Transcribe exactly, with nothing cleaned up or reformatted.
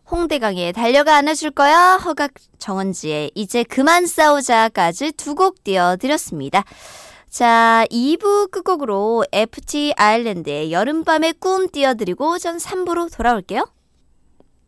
홍대강의 달려가 안아줄 거야. 허각 정은지의 이제 그만 싸우자까지 두 곡 띄워드렸습니다. 자, 이 부 끝곡으로 에프티 아일랜드의 여름밤의 꿈 띄워드리고 전 삼 부로 돌아올게요.